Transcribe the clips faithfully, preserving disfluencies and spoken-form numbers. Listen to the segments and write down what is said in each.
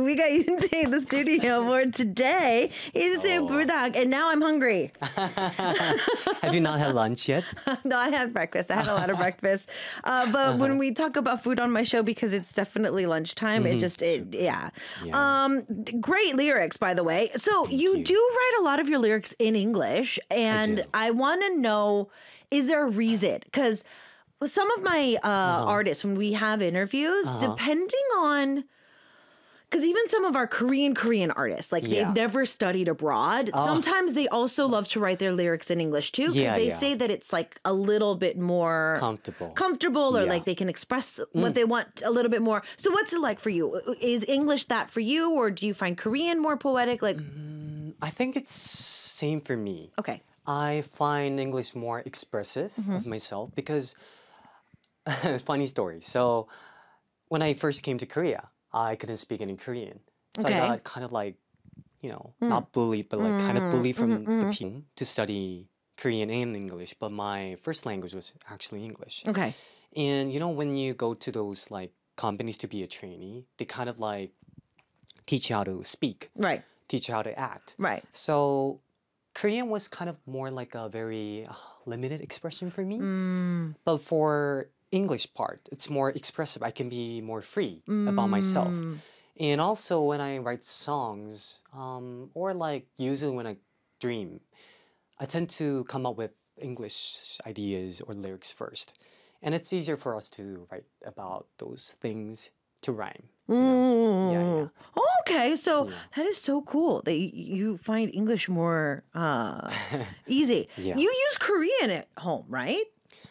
we got Yoontae in the studio for today. It's oh. Bulldog, and now I'm hungry. Have you not had lunch yet? No, I had breakfast. I had a lot of breakfast. Uh, but uh-huh. when we talk about food on my show, because it's definitely lunchtime, mm-hmm. it just, it, yeah. yeah. Um, great lyrics, by the way. So you, you do write a lot of your lyrics in English, and I, I want to know, is there a reason? Because with some of my uh, uh-huh. artists, when we have interviews, uh-huh. depending on, because even some of our Korean Korean artists, like yeah. they've never studied abroad, oh. sometimes they also love to write their lyrics in English too, because yeah, they yeah. say that it's like a little bit more comfortable, comfortable, or yeah. like they can express mm. what they want a little bit more. So what's it like for you? Is English that for you, or do you find Korean more poetic? Like, mm, I think it's same for me. Okay, I find English more expressive mm-hmm. of myself because. Funny story. So when I first came to Korea, I couldn't speak any Korean. So okay. I got kind of like, you know, mm. not bullied, but like mm. kind of bullied from mm-hmm, the people to study Korean and English. But my first language was actually English. Okay. And you know, when you go to those like companies to be a trainee, they kind of like teach you how to speak. Right. Teach you how to act. Right. So Korean was kind of more like a very uh, limited expression for me. Mm. But for English part, it's more expressive. I can be more free mm. about myself. And also when I write songs, um, or like usually when I dream, I tend to come up with English ideas or lyrics first. And it's easier for us to write about those things to rhyme. You know? Yeah, yeah. Oh, okay, so yeah. that is so cool that you, you find English more uh, easy. Yeah. You use Korean at home, right?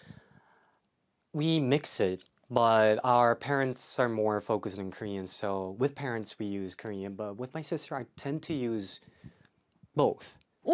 We mix it, but our parents are more focused on Korean. So with parents, we use Korean. But with my sister, I tend to use both.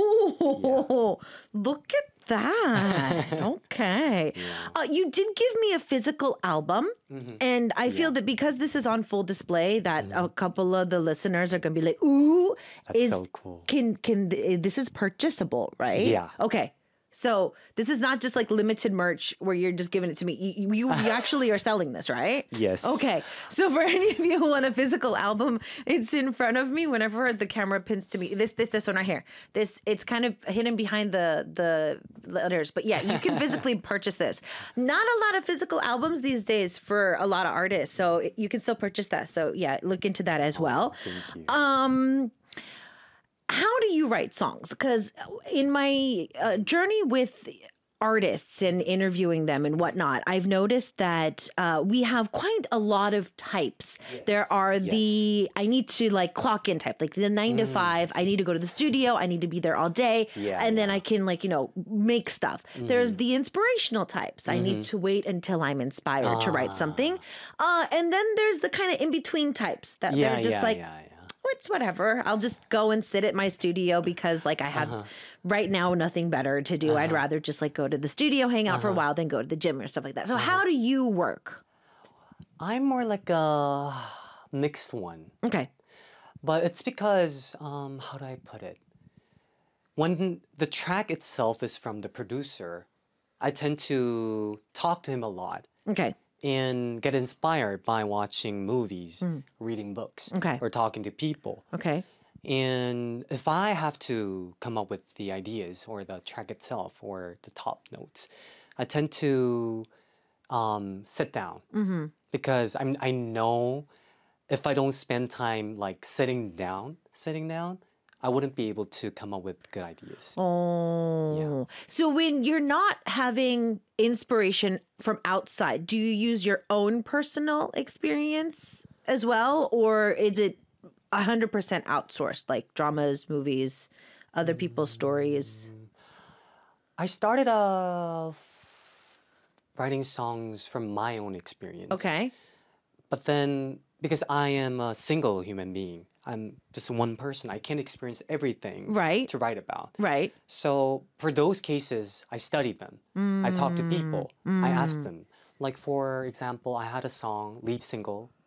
Oh, yeah. Look at that. Okay. Yeah. Uh, you did give me a physical album. Mm-hmm. And I feel yeah. that because this is on full display, that mm-hmm. a couple of the listeners are going to be like, ooh. That's is, so cool. Can, can, this is purchasable, right? Yeah. Okay. So this is not just like limited merch where you're just giving it to me. You, you, you actually are selling this, right? Yes. Okay. So for any of you who want a physical album, it's in front of me. Whenever the camera pins to me, this this this one right here. This it's kind of hidden behind the the letters, but yeah, you can physically purchase this. Not a lot of physical albums these days for a lot of artists, so you can still purchase that. So yeah, look into that as well. Oh, thank you. Um. How do you write songs? Because in my uh, journey with artists and interviewing them and whatnot, I've noticed that uh, we have quite a lot of types. Yes. There are yes. the, I need to like clock in type, like the nine mm. to five, I need to go to the studio, I need to be there all day. Yeah, and yeah. then I can like, you know, make stuff. Mm. There's the inspirational types. Mm-hmm. I need to wait until I'm inspired ah. to write something. Uh, and then there's the kind of in-between types that yeah, they're just yeah, like, yeah, yeah. it's whatever. I'll just go and sit at my studio because like I have uh-huh. right now nothing better to do. Uh-huh. I'd rather just like go to the studio, hang out uh-huh. for a while, than go to the gym or stuff like that. So uh-huh. how do you work? I'm more like a mixed one. Okay. But it's because, um, how do I put it? When the track itself is from the producer, I tend to talk to him a lot. Okay. And get inspired by watching movies, mm. reading books, okay. or talking to people. Okay. And if I have to come up with the ideas or the track itself or the top notes, I tend to um, sit down mm-hmm. because I'm, I know if I don't spend time like sitting down, sitting down, I wouldn't be able to come up with good ideas. Oh. Yeah. So when you're not having inspiration from outside, do you use your own personal experience as well? Or is it one hundred percent outsourced, like dramas, movies, other people's stories? I started off writing songs from my own experience. Okay. But then, because I am a single human being, I'm just one person. I can't experience everything right. to write about. Right. So for those cases, I studied them. Mm. I talked to people. Mm. I asked them. Like for example, I had a song, lead single